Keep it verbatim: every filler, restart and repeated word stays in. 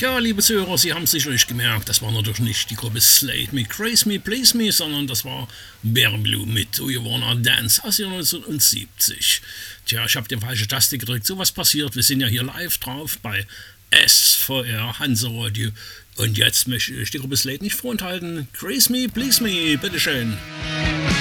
Tja, liebe Zuhörer, Sie haben sicherlich gemerkt, das war natürlich nicht die Gruppe Slade mit Grace Me, Please Me, sondern das war Bearblue mit Do You Wanna Dance aus neunzehnhundertsiebzig. Tja, ich habe die falsche Taste gedrückt, so was passiert, wir sind ja hier live drauf bei S V R Hansa Radio und jetzt möchte ich die Gruppe Slade nicht vorenthalten. Grace Me, Please Me, bitteschön.